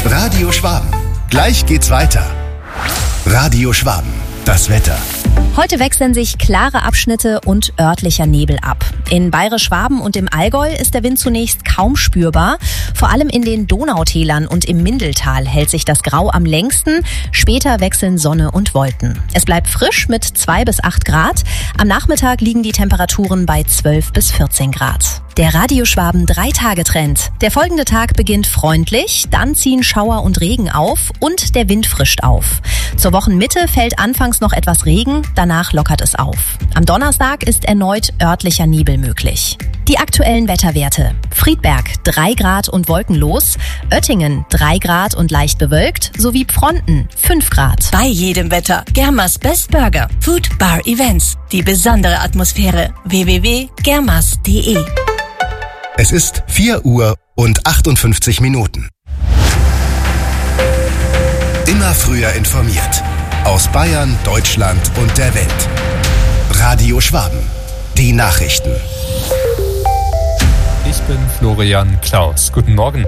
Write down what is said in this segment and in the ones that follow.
Radio Schwaben. Gleich geht's weiter. Radio Schwaben. Das Wetter. Heute wechseln sich klare Abschnitte und örtlicher Nebel ab. In Bayerisch-Schwaben und im Allgäu ist der Wind zunächst kaum spürbar. Vor allem in den Donautälern und im Mindeltal hält sich das Grau am längsten. Später wechseln Sonne und Wolken. Es bleibt frisch mit 2 bis 8 Grad. Am Nachmittag liegen die Temperaturen bei 12 bis 14 Grad. Der Radio Schwaben 3-Tage-Trend. Der folgende Tag beginnt freundlich, dann ziehen Schauer und Regen auf und der Wind frischt auf. Zur Wochenmitte fällt anfangs noch etwas Regen, danach lockert es auf. Am Donnerstag ist erneut örtlicher Nebel möglich. Die aktuellen Wetterwerte. Friedberg 3 Grad und wolkenlos, Oettingen 3 Grad und leicht bewölkt, sowie Pfronten 5 Grad. Bei jedem Wetter Germas Best Burger, Food, Bar, Events. Die besondere Atmosphäre. www.germas.de. Es ist 4 Uhr und 58 Minuten. Immer früher informiert. Aus Bayern, Deutschland und der Welt. Radio Schwaben. Die Nachrichten. Ich bin Florian Klaus. Guten Morgen.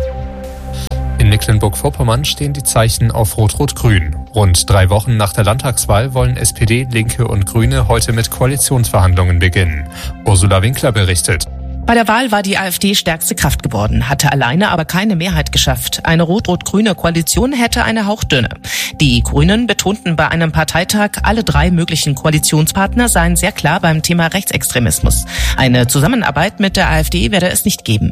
In Mecklenburg-Vorpommern stehen die Zeichen auf Rot-Rot-Grün. Rund 3 Wochen nach der Landtagswahl wollen SPD, Linke und Grüne heute mit Koalitionsverhandlungen beginnen. Ursula Winkler berichtet. Bei der Wahl war die AfD stärkste Kraft geworden, hatte alleine aber keine Mehrheit geschafft. Eine rot-rot-grüne Koalition hätte eine hauchdünne. Die Grünen betonten bei einem Parteitag, alle 3 möglichen Koalitionspartner seien sehr klar beim Thema Rechtsextremismus. Eine Zusammenarbeit mit der AfD werde es nicht geben.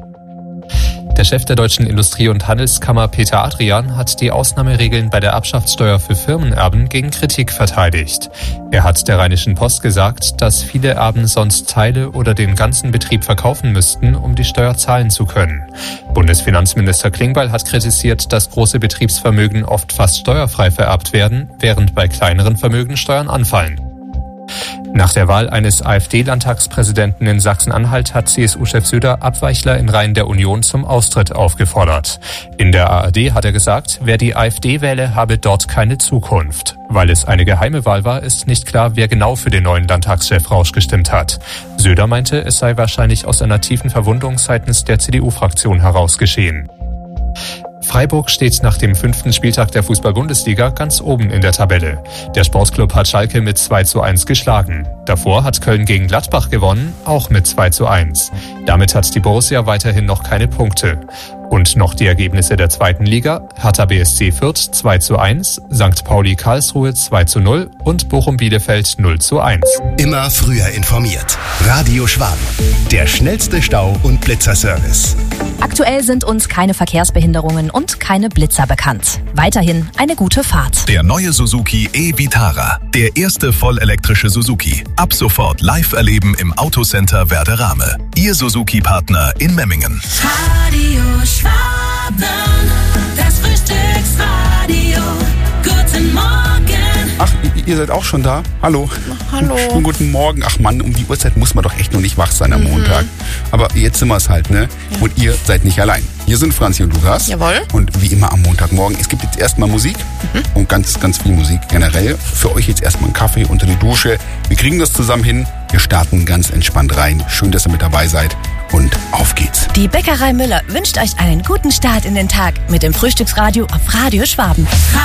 Der Chef der Deutschen Industrie- und Handelskammer Peter Adrian hat die Ausnahmeregeln bei der Erbschaftssteuer für Firmenerben gegen Kritik verteidigt. Er hat der Rheinischen Post gesagt, dass viele Erben sonst Teile oder den ganzen Betrieb verkaufen müssten, um die Steuer zahlen zu können. Bundesfinanzminister Klingbeil hat kritisiert, dass große Betriebsvermögen oft fast steuerfrei vererbt werden, während bei kleineren Vermögen Steuern anfallen. Nach der Wahl eines AfD-Landtagspräsidenten in Sachsen-Anhalt hat CSU-Chef Söder Abweichler in Reihen der Union zum Austritt aufgefordert. In der ARD hat er gesagt, wer die AfD wähle, habe dort keine Zukunft. Weil es eine geheime Wahl war, ist nicht klar, wer genau für den neuen Landtagschef Rausch gestimmt hat. Söder meinte, es sei wahrscheinlich aus einer tiefen Verwundung seitens der CDU-Fraktion heraus geschehen. Freiburg steht nach dem 5. Spieltag der Fußball-Bundesliga ganz oben in der Tabelle. Der Sportclub hat Schalke mit 2:1 geschlagen. Davor hat Köln gegen Gladbach gewonnen, auch mit 2:1. Damit hat die Borussia weiterhin noch keine Punkte. Und noch die Ergebnisse der 2. Liga. Hertha BSC Fürth 2:1, St. Pauli Karlsruhe 2:0 und Bochum Bielefeld 0:1. Immer früher informiert. Radio Schwaben. Der schnellste Stau- und Blitzerservice. Aktuell sind uns keine Verkehrsbehinderungen und keine Blitzer bekannt. Weiterhin eine gute Fahrt. Der neue Suzuki e-Vitara. Der erste vollelektrische Suzuki. Ab sofort live erleben im Autocenter Werderame. Ihr Suzuki-Partner in Memmingen. Radio Schwaben, das Frühstücksradio. Guten Morgen. Ach, ihr seid auch schon da? Hallo. Hallo. Schönen guten Morgen. Ach Mann, um die Uhrzeit muss man doch echt noch nicht wach sein am Montag. Aber jetzt sind wir es halt, ne? Ja. Und ihr seid nicht allein. Hier sind Franzi und Lukas. Jawohl. Und wie immer am Montagmorgen, es gibt jetzt erstmal Musik und ganz, ganz viel Musik generell. Für euch jetzt erstmal einen Kaffee unter die Dusche. Wir kriegen das zusammen hin. Wir starten ganz entspannt rein. Schön, dass ihr mit dabei seid. Und auf geht's. Die Bäckerei Müller wünscht euch einen guten Start in den Tag mit dem Frühstücksradio auf Radio Schwaben.